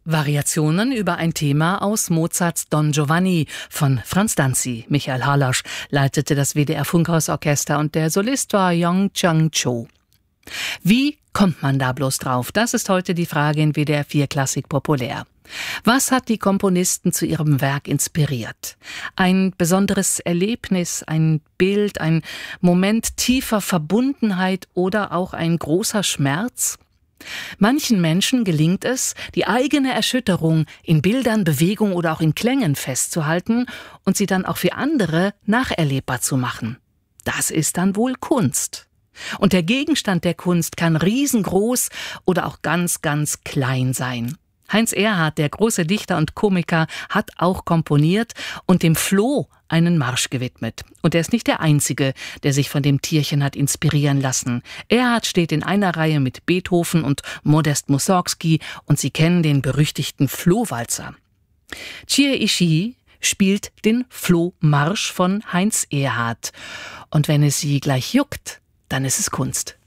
Variationen über ein Thema aus Mozarts Don Giovanni von Franz Danzi. Michael Harlasch leitete das WDR-Funkhausorchester und der Solist war Yong Chang-cho. Wie kommt man da bloß drauf? Das ist heute die Frage in WDR 4 Klassik populär. Was hat die Komponisten zu ihrem Werk inspiriert? Ein besonderes Erlebnis, ein Bild, ein Moment tiefer Verbundenheit oder auch ein großer Schmerz? Manchen Menschen gelingt es, die eigene Erschütterung in Bildern, Bewegung oder auch in Klängen festzuhalten und sie dann auch für andere nacherlebbar zu machen. Das ist dann wohl Kunst. Und der Gegenstand der Kunst kann riesengroß oder auch ganz, ganz klein sein. Heinz Erhardt, der große Dichter und Komiker, hat auch komponiert und dem Floh einen Marsch gewidmet. Und er ist nicht der Einzige, der sich von dem Tierchen hat inspirieren lassen. Erhardt steht in einer Reihe mit Beethoven und Modest Mussorgsky und Sie kennen den berüchtigten Flohwalzer. Chie Ishii spielt den Flohmarsch von Heinz Erhardt. Und wenn es Sie gleich juckt, dann ist es Kunst.